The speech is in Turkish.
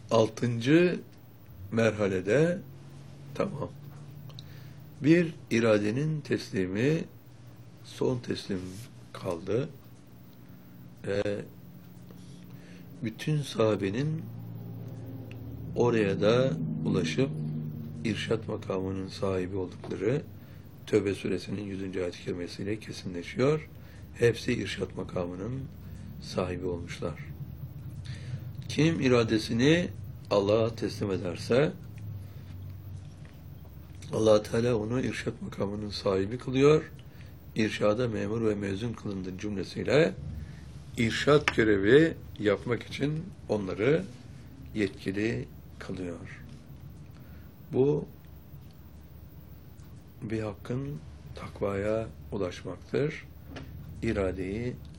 Altıncı merhalede tamam. Bir iradenin teslimi, son teslim kaldı. Bütün sahabenin oraya da ulaşıp irşat makamının sahibi oldukları Tövbe suresinin 100. ayet-i kerimesiyle kesinleşiyor. Hepsi irşat makamının sahibi olmuşlar. Kim iradesini Allah'a teslim ederse Allah Teala onu irşat makamının sahibi kılıyor. İrşada memur ve mezun kılındı cümlesiyle irşat görevi yapmak için onları yetkili kılıyor. Bu bir hakkın takvaya ulaşmaktır. İradeyi